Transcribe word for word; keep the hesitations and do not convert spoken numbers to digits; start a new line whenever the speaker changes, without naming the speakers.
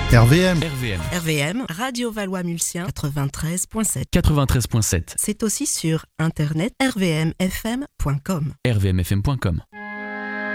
R V M.
R V M.
R V M, Radio Valois-Mulsien, quatre-vingt-treize virgule sept.
quatre-vingt-treize virgule sept.
C'est aussi sur internet r v m f m point com.
r v m f m point com.